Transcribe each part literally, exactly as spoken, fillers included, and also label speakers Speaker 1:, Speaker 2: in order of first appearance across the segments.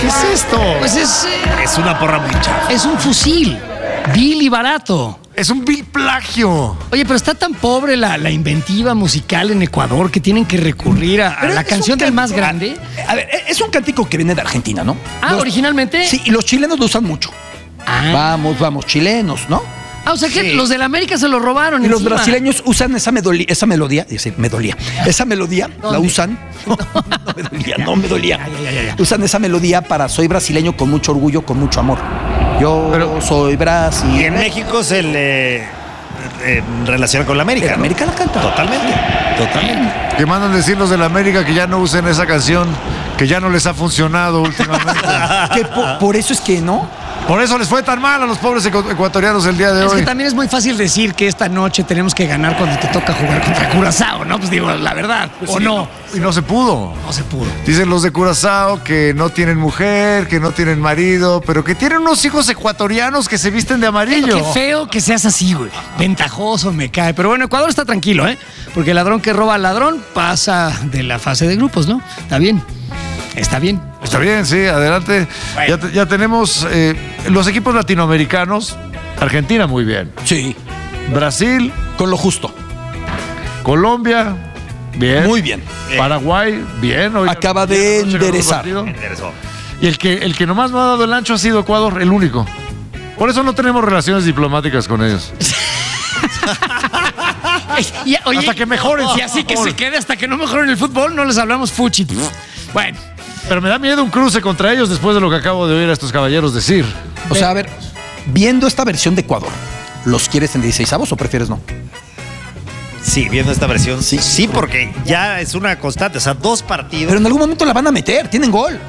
Speaker 1: ¿Qué es esto?
Speaker 2: Pues es... eh,
Speaker 1: Es una porra muy chafa.
Speaker 2: es un fusil. Vil y barato.
Speaker 1: Es un vil plagio.
Speaker 2: Oye, pero está tan pobre la, la inventiva musical en Ecuador que tienen que recurrir a, a
Speaker 3: Pero
Speaker 2: la
Speaker 3: es
Speaker 2: canción
Speaker 3: un
Speaker 2: del más
Speaker 3: cántico-
Speaker 2: grande.
Speaker 3: A ver, es un cántico que viene de Argentina, ¿no?
Speaker 2: Ah,
Speaker 3: Los-
Speaker 2: originalmente.
Speaker 3: Sí, y los chilenos lo usan mucho.
Speaker 2: Ah,
Speaker 3: Vamos, vamos, chilenos, ¿no?
Speaker 2: Ah, o sea que
Speaker 1: Sí.
Speaker 2: los de la América se lo robaron.
Speaker 3: Y los
Speaker 2: encima.
Speaker 3: brasileños usan esa, medoli- esa melodía, dice, me dolía, esa melodía la
Speaker 2: ¿Dónde?
Speaker 3: usan, no, no me dolía, no me dolía,
Speaker 2: Ya, ya, ya, ya.
Speaker 3: usan esa melodía para soy brasileño con mucho orgullo, con mucho amor. Yo
Speaker 1: Pero-
Speaker 3: soy
Speaker 1: Y en
Speaker 3: brasileño.
Speaker 1: México se le eh, relaciona con la América.
Speaker 3: ¿En
Speaker 1: ¿no?
Speaker 3: América la canta?
Speaker 1: Totalmente. Totalmente.
Speaker 4: Que mandan decir los de la América que ya no usen esa canción, que ya no les ha funcionado últimamente.
Speaker 3: Que po- por eso es que no.
Speaker 4: Por eso les fue tan mal a los pobres ecu- ecuatorianos el día de
Speaker 2: Es
Speaker 4: hoy.
Speaker 2: que también es muy fácil decir que esta noche tenemos que ganar cuando te toca jugar contra Curazao, ¿no? Pues digo, la verdad. ¿O no?
Speaker 4: Y no se pudo.
Speaker 2: No se pudo.
Speaker 4: Dicen los de Curazao que no tienen mujer, que no tienen marido, pero que tienen unos hijos ecuatorianos que se visten de amarillo.
Speaker 2: Qué feo que seas así, güey. Ventajoso me cae. Pero bueno, Ecuador está tranquilo, ¿eh? Porque el ladrón que roba al ladrón pasa de la fase de grupos, ¿no? Está bien. Está bien.
Speaker 4: Está bien, sí, adelante.
Speaker 2: Bueno.
Speaker 4: Ya, te- ya tenemos eh, los equipos latinoamericanos. Argentina muy bien.
Speaker 3: Sí,
Speaker 4: Brasil,
Speaker 3: con lo justo.
Speaker 4: Colombia, bien.
Speaker 3: Muy bien.
Speaker 4: Paraguay, bien. Hoy-
Speaker 3: Acaba de
Speaker 4: anoche ganó el
Speaker 3: enderezar.
Speaker 4: partido. Y el que, el que nomás no ha dado el ancho ha sido Ecuador, el único. Por eso no tenemos relaciones diplomáticas con ellos.
Speaker 2: Y- oye,
Speaker 4: Hasta que mejoren su
Speaker 2: Y así que
Speaker 4: fútbol.
Speaker 2: se quede hasta que no mejoren el fútbol, no les hablamos fuchi. Bueno,
Speaker 4: Pero me da miedo un cruce contra ellos después de lo que acabo de oír a estos caballeros decir.
Speaker 3: O sea, a ver, viendo esta versión de Ecuador, ¿los quieres en dieciseisavos o prefieres no?
Speaker 1: Sí, viendo esta versión, sí, sí, porque ya es una constante. O sea, dos partidos.
Speaker 3: Pero en algún momento la van a meter, tienen gol.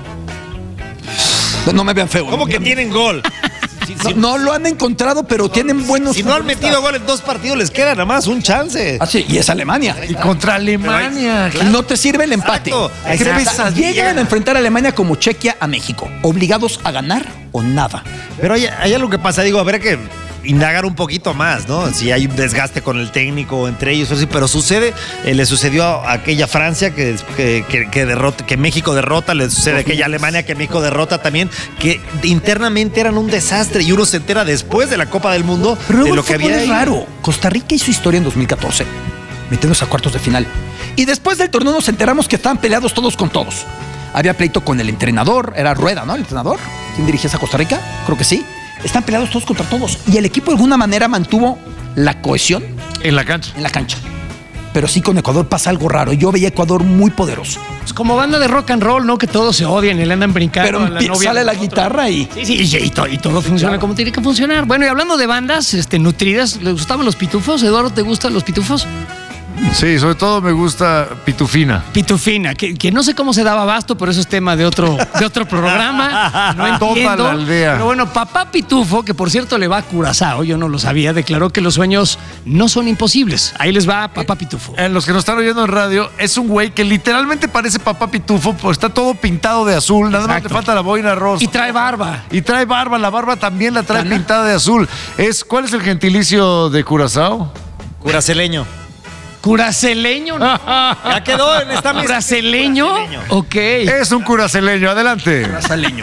Speaker 3: No, no me vean feo.
Speaker 1: ¿Cómo que tienen gol? Si,
Speaker 3: No,
Speaker 1: si-
Speaker 3: no lo han encontrado, pero tienen buenos.
Speaker 1: si no han
Speaker 3: futbolistas.
Speaker 1: metido gol en dos partidos, les queda nada más un chance.
Speaker 3: Ah, sí, y es Alemania.
Speaker 4: Y contra Alemania.
Speaker 3: No te sirve el empate.
Speaker 1: Exacto.
Speaker 3: Qué
Speaker 1: Exacto.
Speaker 3: pesadilla. Llegan a enfrentar a Alemania como Chequia a México, obligados a ganar o nada.
Speaker 1: Pero hay, hay algo que pasa, digo, habrá que indagar un poquito más, ¿no? Si hay un desgaste con el técnico entre ellos, así, pero sucede, eh, le sucedió a aquella Francia que, que, que, que derrota, que México derrota, le sucede a aquella Alemania que México derrota también, que internamente eran un desastre y uno se entera después de la Copa del Mundo
Speaker 3: Pero
Speaker 1: de
Speaker 3: luego
Speaker 1: lo
Speaker 3: el
Speaker 1: que
Speaker 3: fútbol
Speaker 1: había
Speaker 3: es
Speaker 1: ahí.
Speaker 3: raro. Costa Rica hizo historia en dos mil catorce, metiéndose a cuartos de final. Y después del torneo nos enteramos que estaban peleados todos con todos. Había pleito con el entrenador, era Rueda, ¿no? El entrenador. ¿Quién dirigía esa Costa Rica? Creo que sí. Están peleados todos contra todos. Y el equipo de alguna manera mantuvo la cohesión
Speaker 4: En la cancha.
Speaker 3: en la cancha. Pero sí con Ecuador pasa algo raro. Yo veía a Ecuador muy poderoso.
Speaker 2: pues como banda de rock and roll, ¿no? Que todos se odian y le andan brincando.
Speaker 3: Pero
Speaker 2: a la
Speaker 3: empie-
Speaker 2: novia
Speaker 3: sale
Speaker 2: del
Speaker 3: la
Speaker 2: otro.
Speaker 3: guitarra y...
Speaker 2: Sí, sí, y, y to- y todo funciona como tiene que funcionar. Bueno, y hablando de bandas este, nutridas, ¿les gustaban los pitufos? Eduardo, ¿te gustan los pitufos?
Speaker 4: Sí, sobre todo me gusta Pitufina.
Speaker 2: Pitufina, que, que no sé cómo se daba abasto, pero eso es tema de otro, de otro programa. No
Speaker 4: Toda
Speaker 2: entiendo.
Speaker 4: la aldea.
Speaker 2: Pero bueno, papá Pitufo, que por cierto le va a Curazao, yo no lo sabía, declaró que los sueños no son imposibles. Ahí les va papá Pitufo.
Speaker 4: En los que nos están oyendo en radio, es un güey que literalmente parece papá Pitufo, pues está todo pintado de azul, nada más
Speaker 2: Exacto.
Speaker 4: le falta la boina rosa.
Speaker 2: Y trae barba.
Speaker 4: Y trae barba, la barba también la trae
Speaker 2: Gana.
Speaker 4: pintada de azul. Es, ¿cuál es el gentilicio de Curazao?
Speaker 1: Curaceleño.
Speaker 2: Curaceleño, ¿no?
Speaker 1: Ya quedó en esta mesa.
Speaker 2: ¿Curaceleño? Ok.
Speaker 4: Es un curaceleño, adelante.
Speaker 3: Saleño.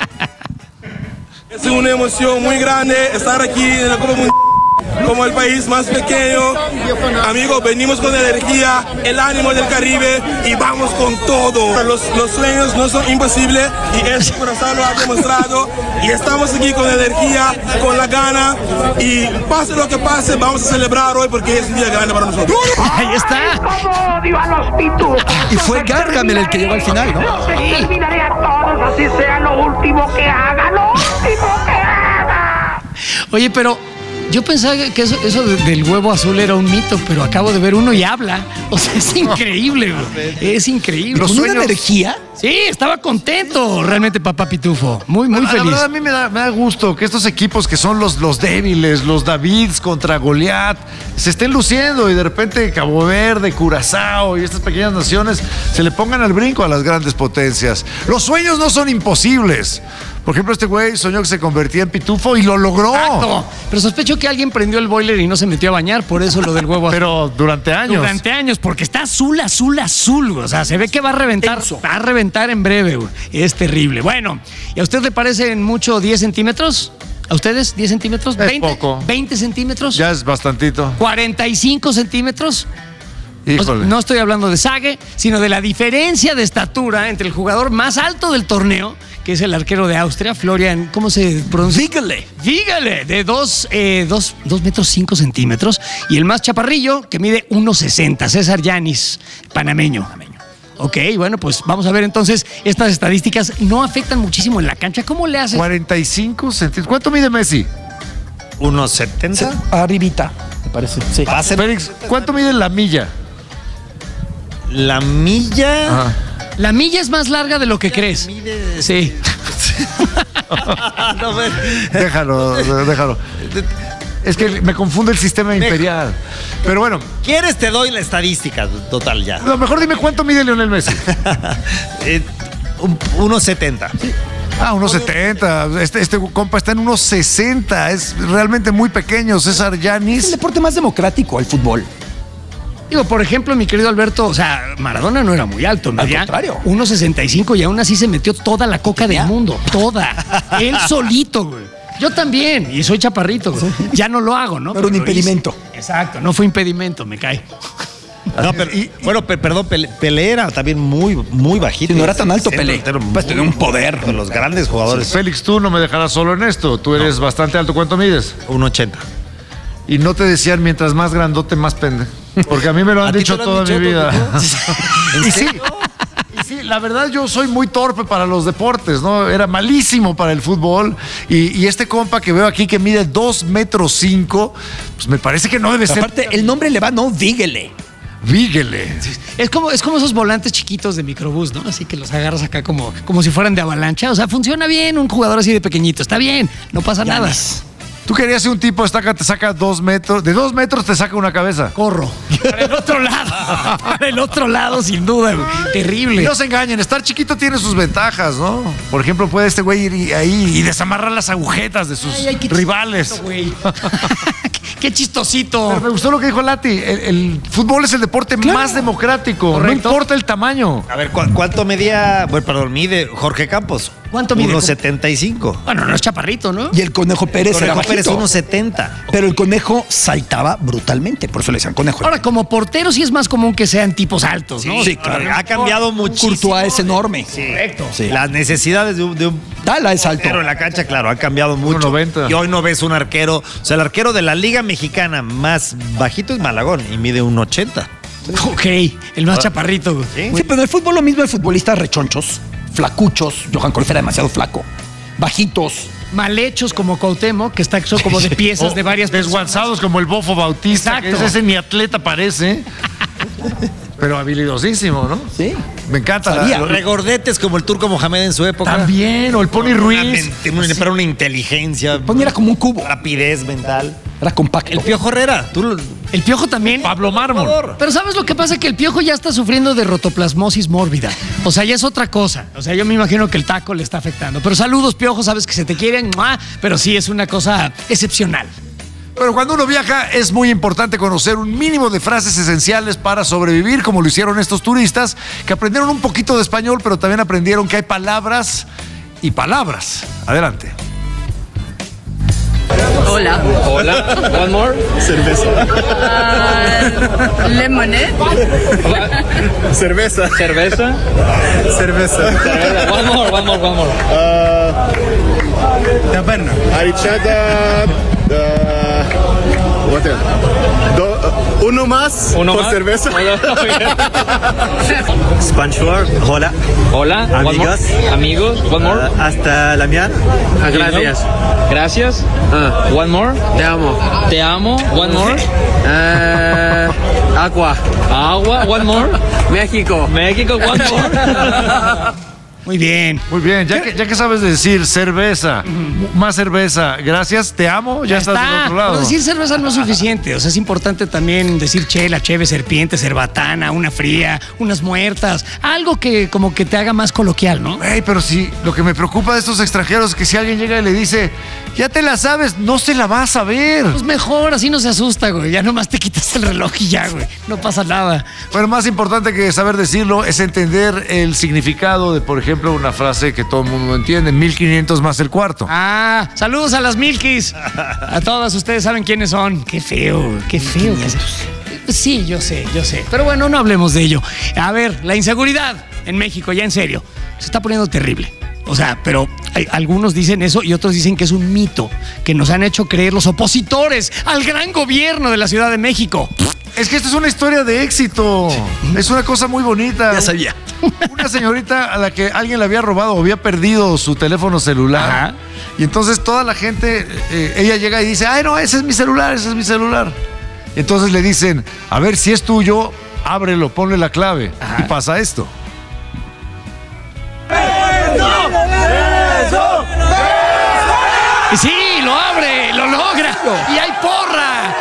Speaker 5: Es una emoción muy grande estar aquí en la Copa Mundial como el país más pequeño. Amigos, venimos con energía, el ánimo del Caribe y vamos con todo. Los, los sueños no son imposibles y este Curazao lo ha demostrado y estamos aquí con energía, con la gana y pase lo que pase, vamos a celebrar hoy porque es un día grande para nosotros.
Speaker 2: Ahí está.
Speaker 6: ¡Cómo odio a los pitufos!
Speaker 3: Y fue Gargamel el que llegó al final, ¿no?
Speaker 6: Los exterminaré a todos, así sea lo último que haga, lo último que haga.
Speaker 2: Oye, pero yo pensaba que eso, eso de- del huevo azul era un mito, pero acabo de ver uno y habla. O sea, es increíble, güey. Es increíble.
Speaker 3: Con
Speaker 2: Sueños-
Speaker 3: una energía.
Speaker 2: Sí, estaba contento realmente papá Pitufo. Muy, muy
Speaker 4: La- La
Speaker 2: feliz.
Speaker 4: verdad, a mí me da, me da gusto que estos equipos que son los, los débiles, los Davids contra Goliat, se estén luciendo y de repente Cabo Verde, Curazao y estas pequeñas naciones se le pongan al brinco a las grandes potencias. Los sueños no son imposibles. Por ejemplo, este güey soñó que se convertía en pitufo y lo logró.
Speaker 2: Exacto. Pero sospecho que alguien prendió el boiler y no se metió a bañar, por eso lo del huevo azul.
Speaker 4: Pero durante años.
Speaker 2: Durante años, porque está azul, azul, azul. O sea, se ve que va a reventar.
Speaker 3: Tenso.
Speaker 2: Va a reventar reventar en breve, güey. Es terrible. Bueno, ¿y a usted le parecen mucho diez centímetros? ¿A ustedes diez centímetros?
Speaker 4: Es
Speaker 2: veinte,
Speaker 4: poco.
Speaker 2: veinte centímetros.
Speaker 4: Ya es bastantito.
Speaker 2: cuarenta y cinco centímetros.
Speaker 4: Híjole.
Speaker 2: No estoy hablando de sague, sino de la diferencia de estatura entre el jugador más alto del torneo, que es el arquero de Austria, Florian, ¿cómo se pronuncia?
Speaker 3: Dígale.
Speaker 2: Dígale, de dos, eh, dos, dos metros cinco centímetros. Y el más chaparrillo, que mide uno sesenta, César Yanis, panameño. Ok, bueno, pues vamos a ver entonces, estas estadísticas no afectan muchísimo en la cancha. ¿Cómo le haces?
Speaker 4: cuarenta y cinco centímetros. ¿Cuánto mide Messi?
Speaker 1: uno setenta.
Speaker 3: Arribita, me parece. Sí.
Speaker 1: Pase-
Speaker 4: Félix, ¿cuánto mide la milla?
Speaker 1: La milla.
Speaker 4: Ajá.
Speaker 2: La milla es más larga de lo que crees.
Speaker 1: Mide-
Speaker 2: Sí.
Speaker 1: No, ve-
Speaker 4: Déjalo, déjalo. Es que me confunde el sistema imperial. Pero bueno,
Speaker 1: ¿Quieres? Te doy la estadística total ya.
Speaker 4: no, mejor dime cuánto mide Lionel Messi.
Speaker 1: Eh, un- uno setenta.
Speaker 4: Ah, unos setenta. Este, este compa está en unos sesenta. Es realmente muy pequeño. César
Speaker 3: Es el
Speaker 4: Yanis.
Speaker 3: deporte más democrático, el fútbol.
Speaker 2: Digo, por ejemplo, mi querido Alberto, o sea, Maradona no era muy alto, medía
Speaker 3: contrario.
Speaker 2: uno sesenta y cinco y aún así se metió toda la coca del
Speaker 3: Ya.
Speaker 2: mundo, toda. Él solito, güey. Yo también, y soy chaparrito, güey. Ya no lo hago, ¿no?
Speaker 3: No era un
Speaker 2: Pero lo hice.
Speaker 3: impedimento.
Speaker 2: Exacto, no fue impedimento, me cae.
Speaker 1: No, pero, bueno, pe- perdón, Pelé, Pelé era también muy, muy bajito.
Speaker 3: Sí, no era tan alto,
Speaker 1: Centro
Speaker 3: Pelé.
Speaker 1: delantero
Speaker 3: Pues
Speaker 1: muy-
Speaker 3: tenía un poder.
Speaker 1: De los grandes jugadores.
Speaker 4: Félix, tú no me dejarás solo en esto. Tú eres bastante alto. ¿Cuánto mides?
Speaker 1: uno ochenta.
Speaker 4: Y no te decían mientras más grandote, más pende. Porque a mí me lo
Speaker 1: ¿A
Speaker 4: han
Speaker 1: ti
Speaker 4: dicho
Speaker 1: te lo han
Speaker 4: toda mi
Speaker 1: dicho,
Speaker 4: vida.
Speaker 1: ¿En
Speaker 4: Y sí,
Speaker 1: serio?
Speaker 4: y sí, la verdad yo soy muy torpe para los deportes, ¿no? Era malísimo para el fútbol. Y, y este compa que veo aquí que mide dos metros cinco, pues me parece que no debe ser.
Speaker 3: Aparte, el nombre le va, no, dígale.
Speaker 4: Víguele.
Speaker 2: Es como, es como esos volantes chiquitos de microbús, ¿no? Así que los agarras acá como, como si fueran de avalancha. O sea, funciona bien un jugador así de pequeñito. Está bien, no pasa nada.
Speaker 4: Tú querías ser un tipo, estaca, te saca dos metros, de dos metros te saca una cabeza.
Speaker 2: Corro. Para el otro lado. Para el otro lado, sin duda, güey. Terrible.
Speaker 4: No se engañen, estar chiquito tiene sus ventajas, ¿no? Por ejemplo, puede este güey ir y- ahí y desamarrar las agujetas de sus
Speaker 2: Ay, ay, qué
Speaker 4: rivales.
Speaker 2: chistoso, güey. Qué chistosito.
Speaker 4: Pero me gustó lo que dijo Lati. El, el fútbol es el deporte más democrático.
Speaker 2: Correcto.
Speaker 4: No importa el tamaño.
Speaker 1: A ver, ¿cu- ¿cuánto medía? Bueno, perdón, mide Jorge Campos.
Speaker 2: ¿Cuánto mide?
Speaker 1: uno setenta y cinco.
Speaker 2: Bueno, no es chaparrito, ¿no?
Speaker 3: Y el Conejo Pérez era
Speaker 1: Conejo Pérez
Speaker 3: bajito.
Speaker 1: uno setenta.
Speaker 3: Pero el Conejo saltaba brutalmente, por eso le decían Conejo.
Speaker 2: Ahora, como portero sí es más común que sean tipos altos, ¿no?
Speaker 3: Sí, claro.
Speaker 1: Ha cambiado muchísimo.
Speaker 3: Courtois es enorme.
Speaker 2: Correcto.
Speaker 3: Sí.
Speaker 1: Las necesidades de un, de un
Speaker 3: Tala es alto.
Speaker 1: portero en la cancha, claro, han cambiado mucho.
Speaker 4: uno noventa.
Speaker 1: Y hoy no ves un arquero. O sea, el arquero de la Liga Mexicana más bajito es Malagón y mide uno ochenta.
Speaker 2: Ok, el más chaparrito, güey.
Speaker 1: ¿Sí?
Speaker 3: Sí, pero en el fútbol lo mismo, hay futbolistas rechonchos, flacuchos. Johan Cruyff era demasiado flaco. Bajitos.
Speaker 2: Mal hechos como Cuauhtémoc, que está hecho como de piezas
Speaker 4: O
Speaker 2: de varias personas.
Speaker 4: desguanzados como el Bofo Bautista,
Speaker 2: Exacto.
Speaker 4: que ese ni atleta parece. Pero habilidosísimo, ¿no?
Speaker 3: Sí.
Speaker 4: Me encanta.
Speaker 3: Sabía.
Speaker 4: la-
Speaker 1: Regordetes como el Turco Mohamed en su época.
Speaker 4: También, o el Pony
Speaker 1: Una
Speaker 4: Ruiz.
Speaker 1: mente- una- Para una inteligencia.
Speaker 3: Pony era como un cubo.
Speaker 1: Rapidez mental.
Speaker 3: Era compacto.
Speaker 1: El Piojo Herrera. Tú lo-
Speaker 2: El Piojo también.
Speaker 4: Pablo Mármol.
Speaker 2: Pero ¿sabes lo que pasa? Que el Piojo ya está sufriendo de rotoplasmosis mórbida. O sea, ya es otra cosa. O sea, yo me imagino que el taco le está afectando. Pero saludos, Piojo, sabes que se te quieren, ¡mua! Pero sí es una cosa excepcional.
Speaker 4: Pero cuando uno viaja es muy importante conocer un mínimo de frases esenciales para sobrevivir, como lo hicieron estos turistas, que aprendieron un poquito de español, pero también aprendieron que hay palabras y palabras. Adelante.
Speaker 7: Hola.
Speaker 8: Hola, one more.
Speaker 7: Uh, lemonade.
Speaker 8: Cerveza. Cerveza.
Speaker 9: Cerveza.
Speaker 8: Cerveza. One more, one more, one more.
Speaker 9: Taberna.
Speaker 10: Arichada. what else? Do- uno más
Speaker 8: Uno
Speaker 10: por
Speaker 8: más.
Speaker 10: cerveza.
Speaker 9: Spanchuar. Hola.
Speaker 8: Hola, one more.
Speaker 9: Amigas.
Speaker 8: Amigos, one more.
Speaker 9: Ah, hasta la mía.
Speaker 8: Ah, gracias. Gracias.
Speaker 7: Ah,
Speaker 8: One more.
Speaker 7: te amo.
Speaker 8: Te amo. One more.
Speaker 7: Eh, agua.
Speaker 8: Agua. One more.
Speaker 7: México.
Speaker 8: México. One more.
Speaker 2: Muy bien.
Speaker 4: Muy bien, ya que, ya que sabes decir cerveza, más cerveza, gracias, te amo, ya,
Speaker 2: Ya
Speaker 4: estás
Speaker 2: está.
Speaker 4: del otro lado.
Speaker 2: Pero decir cerveza no es suficiente. O sea, es importante también decir chela, cheve, serpiente, cerbatana, una fría, unas muertas. Algo que como que te haga más coloquial, ¿no?
Speaker 4: Ey, pero sí, lo que me preocupa de estos extranjeros es que si alguien llega y le dice, ya te la sabes, no se la va a saber.
Speaker 2: Pues mejor, así no se asusta, güey. Ya nomás te quitas el reloj y ya, güey. No pasa nada.
Speaker 4: Bueno, más importante que saber decirlo es entender el significado de, por ejemplo, una frase que todo el mundo entiende, mil quinientos más el cuarto.
Speaker 2: Ah, saludos a las Milkis. A todas ustedes saben quiénes son. Qué feo, qué feo. Sí, yo sé, yo sé. Pero bueno, no hablemos de ello. A ver, la inseguridad en México, ya en serio, se está poniendo terrible. O sea, pero hay, algunos dicen eso y otros dicen que es un mito que nos han hecho creer los opositores al gran gobierno de la Ciudad de México.
Speaker 4: Es que esto es una historia de éxito. Es una cosa muy bonita.
Speaker 3: Ya sabía.
Speaker 4: Una señorita a la que alguien le había robado o había perdido su teléfono celular.
Speaker 2: Ajá.
Speaker 4: Y entonces toda la gente, eh, ella llega y dice, ay, no, ese es mi celular, ese es mi celular. Y entonces le dicen, a ver, si es tuyo, ábrelo, ponle la clave.
Speaker 2: Ajá.
Speaker 4: Y pasa esto.
Speaker 2: Y sí, lo abre, lo logra. Y hay porra.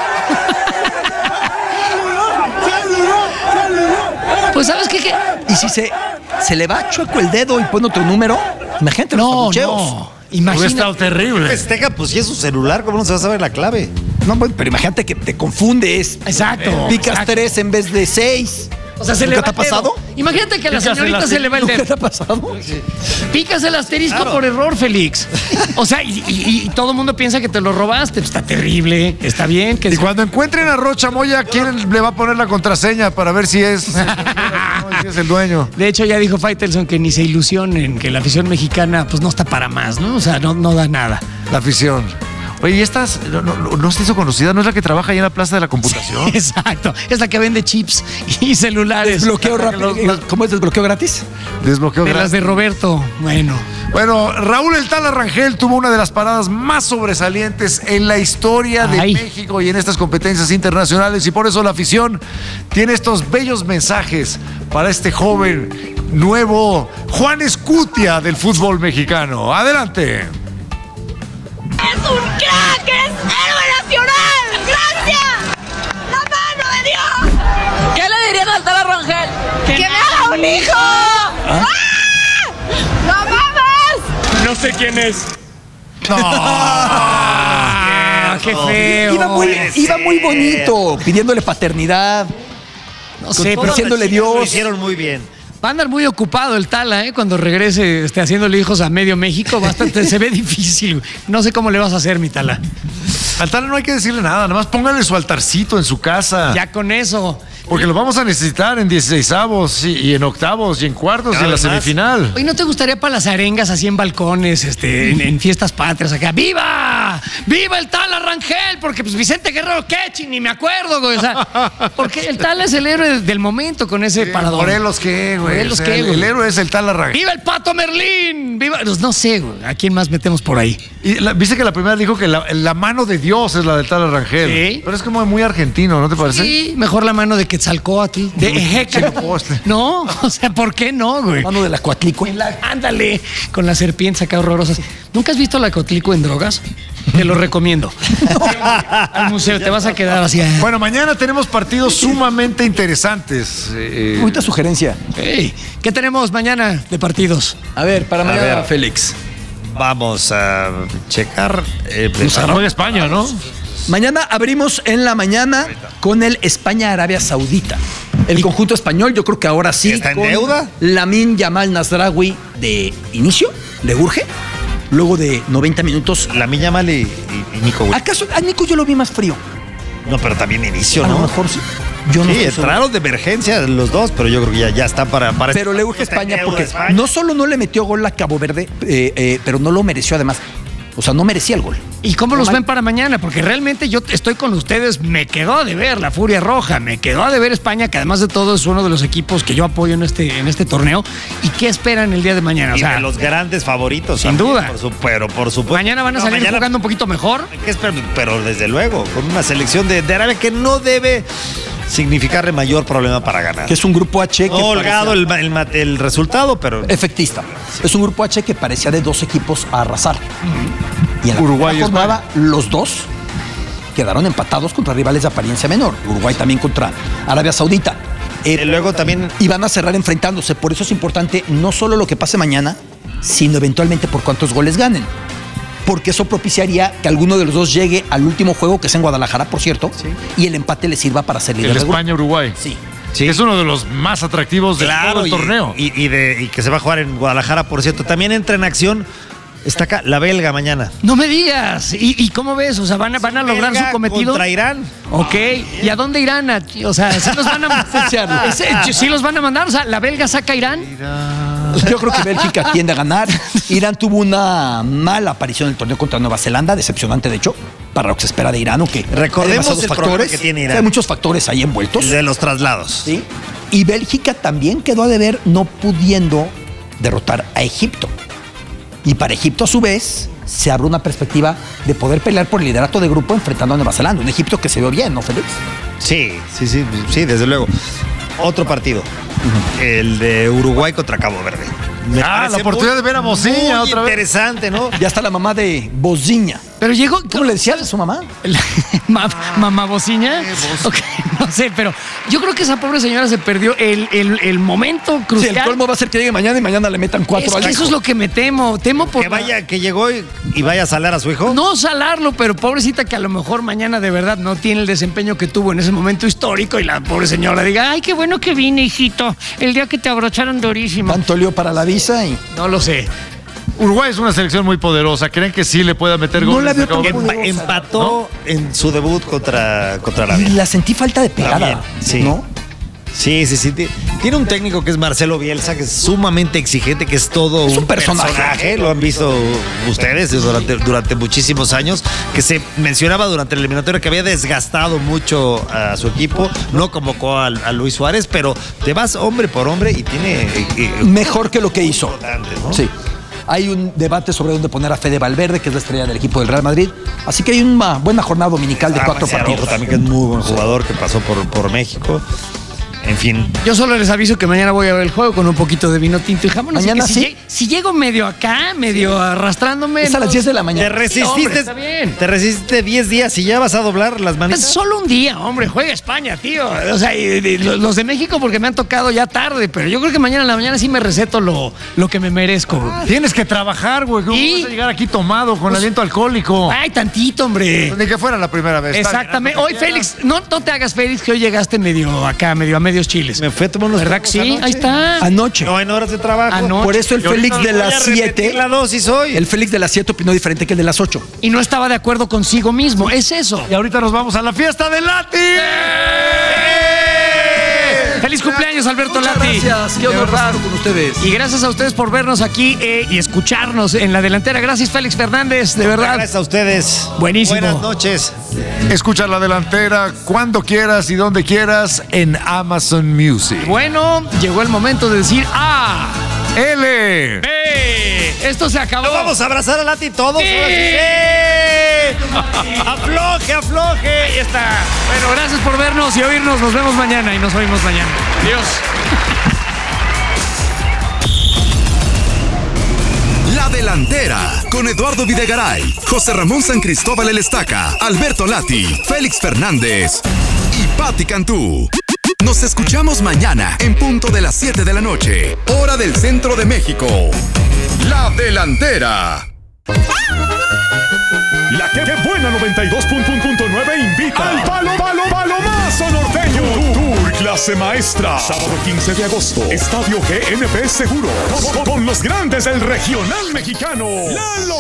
Speaker 2: Pues ¿sabes qué? qué?
Speaker 3: Y si se, se le va chueco el dedo y pone otro número, imagínate los
Speaker 2: No,
Speaker 3: abucheos.
Speaker 2: no.
Speaker 4: Hubiera
Speaker 2: Imagínate.
Speaker 4: estado terrible.
Speaker 1: Festeja, pues si es su celular, ¿cómo no se va a saber la clave?
Speaker 3: No, bueno, pero imagínate que te confundes.
Speaker 2: Exacto.
Speaker 3: Picas
Speaker 2: exacto.
Speaker 3: tres en vez de seis.
Speaker 2: O sea, se le
Speaker 3: ¿Nunca
Speaker 2: va
Speaker 3: te ha
Speaker 2: el dedo.
Speaker 3: pasado?
Speaker 2: Imagínate que a la
Speaker 4: Picas el
Speaker 2: señorita se le va el
Speaker 3: ¿Nunca te
Speaker 2: dedo.
Speaker 3: ha pasado?
Speaker 2: Picas el asterisco
Speaker 1: Claro.
Speaker 2: por error, Félix. O sea, y, y- y todo el mundo piensa que te lo robaste. Pues está terrible. Está bien. Que
Speaker 4: Y cuando encuentren a Rocha Moya, ¿quién le va a poner la contraseña para ver si es, si es el dueño?
Speaker 2: De hecho, ya dijo Faitelson que ni se ilusionen, que la afición mexicana pues no está para más, ¿no? O sea, no, no da nada.
Speaker 4: La afición. Oye, ¿y estas no, no, no se hizo conocida? ¿No es la que trabaja ahí en la Plaza de la Computación?
Speaker 2: Exacto. Es la que vende chips y celulares.
Speaker 3: Desbloqueo rápido. ¿Cómo es desbloqueo gratis?
Speaker 4: Desbloqueo
Speaker 2: De
Speaker 4: gratis.
Speaker 2: las de Roberto. Bueno.
Speaker 4: Bueno, Raúl El Tala Rangel tuvo una de las paradas más sobresalientes en la historia de
Speaker 2: Ay.
Speaker 4: México y en estas competencias internacionales, y por eso la afición tiene estos bellos mensajes para este joven nuevo Juan Escutia del fútbol mexicano. Adelante.
Speaker 11: ¡Es un crack! ¡Es héroe nacional! ¡Gracias! ¡La mano de Dios!
Speaker 7: ¿Qué le dirían al Tala Rangel?
Speaker 11: ¡Que me haga un hijo! ¡Ah! ¡Lo amamos!
Speaker 2: No sé quién es.
Speaker 4: No.
Speaker 2: Ah, qué feo.
Speaker 3: Iba muy, iba muy bonito, pidiéndole paternidad.
Speaker 2: No sé, pero
Speaker 3: Diciéndole
Speaker 1: Lo
Speaker 3: Dios.
Speaker 1: hicieron muy bien.
Speaker 2: va a andar muy ocupado el Tala, ¿eh? Cuando regrese este, haciéndole hijos a medio México, bastante se ve difícil. No sé cómo le vas a hacer, mi Tala.
Speaker 4: Al Tala no hay que decirle nada, nada más póngale su altarcito en su casa.
Speaker 2: Ya con eso.
Speaker 4: Porque lo vamos a necesitar en dieciseisavos y, y en octavos y en cuartos y en la semifinal.
Speaker 2: Oye, ¿no te gustaría para las arengas así en balcones, este, en, en fiestas patrias acá? ¡Viva! ¡Viva el Tala Rangel! Porque pues Vicente Guerrero Quechi, ni me acuerdo, güey. O sea, porque el Tala es el héroe del momento con ese parador.
Speaker 4: Morelos qué, güey.
Speaker 2: Morelos
Speaker 4: O sea,
Speaker 2: qué,
Speaker 4: el,
Speaker 2: güey.
Speaker 4: el héroe es el Tala Rangel.
Speaker 2: ¡Viva el Pato Merlín! ¡Viva! Pues, no sé, güey. ¿A quién más metemos por ahí?
Speaker 4: Y la- viste que la primera dijo que la, la mano de Dios es la del Tala Rangel.
Speaker 2: Sí.
Speaker 4: Pero es como muy argentino, ¿no te parece?
Speaker 2: Sí, mejor la mano de Quetzalcóatl, de Ejeca.
Speaker 4: Chilopotle.
Speaker 2: No, o sea, ¿por qué no, güey?
Speaker 3: Mano de la Coatlicue.
Speaker 2: En la- ándale, con las serpientes acá horrorosas. ¿Nunca has visto la Coatlicue en drogas? Te lo recomiendo. Al museo, te vas a quedar así.
Speaker 4: Bueno, mañana tenemos partidos sumamente interesantes. Eh,
Speaker 3: Ahorita sugerencia.
Speaker 2: Ey, ¿qué tenemos mañana de partidos?
Speaker 3: A ver, para mañana,
Speaker 1: ver.
Speaker 3: Félix.
Speaker 1: Vamos a checar. Eh,
Speaker 4: pues juega España, ¿no?
Speaker 3: Mañana abrimos en la mañana con el España-Arabia Saudita. El conjunto español, yo creo que ahora sí.
Speaker 1: ¿Está en
Speaker 3: con
Speaker 1: deuda?
Speaker 3: Lamine Yamal Nasraoui de inicio, le urge. Luego de noventa minutos.
Speaker 1: La Miña Mal y, y- y Nico, güey.
Speaker 3: ¿Acaso a Nico yo lo vi más frío?
Speaker 1: No, pero también inicio,
Speaker 3: A lo
Speaker 1: ¿no?
Speaker 3: mejor sí. Yo no
Speaker 1: Sí,
Speaker 3: estoy seguro.
Speaker 1: entraron de emergencia los dos, pero yo creo que ya, ya está para, para
Speaker 3: Pero
Speaker 1: este
Speaker 3: le urge
Speaker 1: partido, está en
Speaker 3: España
Speaker 1: deuda
Speaker 3: porque
Speaker 1: España.
Speaker 3: no solo no le metió gol a Cabo Verde, eh, eh, pero no lo mereció además. O sea, no merecía el gol.
Speaker 2: ¿Y cómo los
Speaker 3: Mal.
Speaker 2: ven para mañana? Porque realmente yo estoy con ustedes, me quedó de ver la Furia Roja, me quedó de ver España, que además de todo es uno de los equipos que yo apoyo en este, en este torneo. ¿Y qué esperan el día de mañana? O
Speaker 1: Y
Speaker 2: sea,
Speaker 1: de los grandes favoritos.
Speaker 2: sin
Speaker 1: también,
Speaker 2: duda.
Speaker 1: Por su- pero por supuesto.
Speaker 2: mañana van a
Speaker 1: No,
Speaker 2: salir
Speaker 1: mañana-
Speaker 2: jugando un poquito mejor.
Speaker 1: ¿Qué esperan? Pero desde luego, con una selección de, de Arabia que no debe significarle mayor problema para ganar.
Speaker 3: Que es un grupo H que
Speaker 1: no holgado
Speaker 3: parecía-
Speaker 1: el, el, el resultado, pero
Speaker 3: efectista. Es un grupo H que parecía de dos equipos a arrasar. Y en la
Speaker 4: Uruguay y
Speaker 3: primera jornada, los dos quedaron empatados contra rivales de apariencia menor. Uruguay también contra Arabia Saudita. Eh,
Speaker 1: Y luego también
Speaker 3: y van a cerrar enfrentándose. Por eso es importante no solo lo que pase mañana, sino eventualmente por cuántos goles ganen. Porque eso propiciaría que alguno de los dos llegue al último juego, que es en Guadalajara, por cierto, y el empate le sirva para ser líder
Speaker 4: El
Speaker 3: de grupo.
Speaker 4: España-Uruguay.
Speaker 3: Sí.
Speaker 1: Sí.
Speaker 4: Es uno de los más atractivos de
Speaker 1: claro,
Speaker 4: todo el
Speaker 1: y,
Speaker 4: torneo.
Speaker 1: Y, y de, y que se va a jugar en Guadalajara, por cierto. También entra en acción, está acá, la belga mañana.
Speaker 2: No me digas. ¿Y, y cómo ves? O sea, ¿van a, van a lograr
Speaker 1: Belga
Speaker 2: su cometido?
Speaker 1: Contra Irán.
Speaker 2: Ok. ¿Y a dónde irán? A- O sea, ¿sí los van a Ese- ¿sí los van a mandar? O sea, ¿la belga saca a Irán?
Speaker 3: Yo creo que Bélgica tiende a ganar. Irán tuvo una mala aparición en el torneo contra Nueva Zelanda, decepcionante de hecho, para lo que se espera de Irán, aunque
Speaker 1: Recordemos
Speaker 3: hay demasiados
Speaker 1: el problema que tiene Irán.
Speaker 3: Hay muchos factores ahí envueltos.
Speaker 1: El de los traslados.
Speaker 3: ¿Sí? Y Bélgica también quedó a deber no pudiendo derrotar a Egipto. Y para Egipto, a su vez, se abre una perspectiva de poder pelear por el liderato de grupo enfrentando a Nueva Zelanda. Un Egipto que se vio bien, ¿no, Félix?
Speaker 1: Sí, sí, sí, sí, desde luego. Otro partido, el de Uruguay contra Cabo Verde. Me
Speaker 4: Ah,
Speaker 1: parece
Speaker 4: la oportunidad
Speaker 1: muy-
Speaker 4: de ver a Bociña
Speaker 1: muy
Speaker 4: otra vez.
Speaker 1: interesante, ¿no?
Speaker 3: Ya está la mamá de Bociña.
Speaker 2: Pero llegó.
Speaker 3: ¿Cómo le decía a su mamá?
Speaker 2: Ma- Mamá bociña. Ok, no sé, pero yo creo que esa pobre señora se perdió el, el- el momento
Speaker 3: Sí,
Speaker 2: crucial.
Speaker 3: el colmo va a ser que llegue mañana y mañana le metan cuatro
Speaker 2: Es
Speaker 3: al
Speaker 2: que
Speaker 3: hijo.
Speaker 2: eso es lo que me temo. Temo por
Speaker 1: Que vaya, que llegó y, y vaya a salar a su hijo.
Speaker 2: no salarlo, pero pobrecita que a lo mejor mañana de verdad no tiene el desempeño que tuvo en ese momento histórico y la pobre señora diga, ay, qué bueno que vine, hijito, el día que te abrocharon durísimo.
Speaker 3: Tanto lío para la visa y...
Speaker 2: No lo sé.
Speaker 4: Uruguay es una selección muy poderosa. ¿Creen que sí le pueda meter
Speaker 3: No
Speaker 4: goles?
Speaker 3: la veo
Speaker 4: a Cabo
Speaker 3: tan
Speaker 4: Verde?
Speaker 1: Empa- empató en su debut contra, contra
Speaker 3: Y
Speaker 1: Arabia.
Speaker 3: la sentí falta de pegada,
Speaker 1: También, sí.
Speaker 3: ¿no?
Speaker 1: Sí, sí, sí. Ti- Tiene un técnico que es Marcelo Bielsa, que es sumamente exigente, que es todo
Speaker 3: Es un personaje.
Speaker 1: Lo han visto ustedes durante, durante muchísimos años, que se mencionaba durante el eliminatorio que había desgastado mucho a su equipo. No convocó a, a Luis Suárez, pero te vas hombre por hombre y tiene... eh, eh,
Speaker 3: Mejor que lo que hizo.
Speaker 1: importante, ¿no?
Speaker 3: Sí. Hay un debate sobre dónde poner a Fede Valverde, que es la estrella del equipo del Real Madrid. Así que hay una buena jornada dominical de
Speaker 1: Ah,
Speaker 3: cuatro
Speaker 1: Marcelo
Speaker 3: partidos.
Speaker 1: Araujo también, que es muy buen jugador, que pasó por, por México. En fin.
Speaker 2: Yo solo les aviso que mañana voy a ver el juego con un poquito de vino tinto y jamón. así
Speaker 3: Mañana
Speaker 2: que si,
Speaker 3: sí.
Speaker 2: lleg- si llego medio acá, medio arrastrándome.
Speaker 3: Es a las
Speaker 2: no-
Speaker 3: diez de la
Speaker 1: Te
Speaker 3: mañana.
Speaker 1: resististe,
Speaker 2: hombre, está bien.
Speaker 1: te resististe diez días y ya vas a doblar las
Speaker 2: Es
Speaker 1: manitas.
Speaker 2: solo un día, hombre, juega España, tío. O sea, y- y los los de México porque me han tocado ya tarde, pero yo creo que mañana en la mañana sí me receto lo, lo que me merezco.
Speaker 4: Tienes que trabajar, güey. ¿Cómo
Speaker 2: ¿Y?
Speaker 4: vas a llegar aquí tomado con aliento alcohólico?
Speaker 2: Ay, tantito, hombre.
Speaker 4: Ni que fuera la primera vez. Está bien,
Speaker 2: Exactamente.
Speaker 4: haz lo
Speaker 2: Hoy,
Speaker 4: que
Speaker 2: Félix, no, no te hagas, Félix, que hoy llegaste medio acá, medio a medios chiles.
Speaker 1: Me fui a tomar unos
Speaker 2: ¿Verdad que
Speaker 1: tragos
Speaker 2: sí?
Speaker 1: anoche.
Speaker 2: Ahí está.
Speaker 3: Anoche.
Speaker 1: No en horas de trabajo.
Speaker 2: Anoche.
Speaker 3: Por eso el
Speaker 1: Y ahorita
Speaker 3: Félix de
Speaker 1: voy a
Speaker 3: las
Speaker 1: repetir
Speaker 3: siete.
Speaker 1: la dosis hoy.
Speaker 3: El Félix de las siete opinó diferente que el de las ocho.
Speaker 2: Y no estaba de acuerdo consigo mismo. Es eso.
Speaker 4: Y ahorita nos vamos a la fiesta de Lati.
Speaker 2: ¡Feliz cumpleaños, Alberto
Speaker 3: Muchas
Speaker 2: Lati!
Speaker 3: gracias. Qué
Speaker 2: De
Speaker 3: honor
Speaker 2: verdad.
Speaker 3: estar con ustedes.
Speaker 2: Y gracias a ustedes por vernos aquí eh, y escucharnos en la delantera. Gracias, Félix Fernández, de verdad.
Speaker 1: Gracias a ustedes.
Speaker 2: Buenísimo.
Speaker 1: Buenas noches.
Speaker 4: Escucha la delantera cuando quieras y donde quieras en Amazon Music.
Speaker 2: Bueno, llegó el momento de decir ¡ah!
Speaker 4: L.
Speaker 2: ¡Eh! Esto se acabó.
Speaker 1: ¿No vamos a abrazar a Lati todos?
Speaker 2: Sí.
Speaker 1: Ahora sí. ¡Sí! ¡Afloje, afloje!
Speaker 2: Ahí está. Bueno, gracias por vernos y oírnos. Nos vemos mañana y nos oímos mañana. Adiós.
Speaker 12: La Delantera, con Eduardo Videgaray, José Ramón San Cristóbal El Estaca, Alberto Lati, Félix Fernández y Pati Cantú. Nos escuchamos mañana en punto de las siete de la noche, hora del centro de México. La Delantera.
Speaker 13: La que, que buena noventa y dos punto nueve invita al Palo Palo Palomazo Norteño Tour Clase Maestra. Sábado quince de agosto, Estadio G N P Seguro. Con, con los grandes del regional mexicano. Lalo